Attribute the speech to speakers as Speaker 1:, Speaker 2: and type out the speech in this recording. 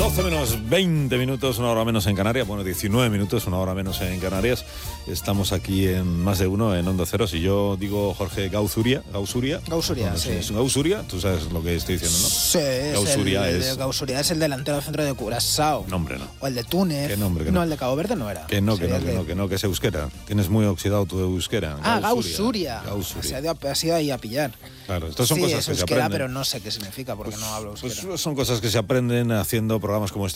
Speaker 1: 12 menos 20 minutos, una hora menos en Canarias. Bueno, 19 minutos, una hora menos en Canarias. Estamos aquí en Más de Uno, en Onda Cero. Si yo digo Jorge Gausuria,
Speaker 2: bueno,
Speaker 1: sí. Es Gausuria, tú sabes lo que estoy diciendo, ¿no?
Speaker 2: Sí, Gausuria es el delantero del centro de Curazao.
Speaker 1: Nombre, ¿no?
Speaker 2: O el de Túnez.
Speaker 1: ¿Qué nombre?
Speaker 2: No, el de Cabo Verde no era.
Speaker 1: Que es euskera. Tienes muy oxidado tu euskera.
Speaker 2: Gausuria. Ha sido ahí a pillar.
Speaker 1: Claro, estas son cosas que
Speaker 2: euskera,
Speaker 1: se aprenden.
Speaker 2: Pero no sé qué significa porque no hablo euskera.
Speaker 1: Pues son cosas que se aprenden haciendo programas como este.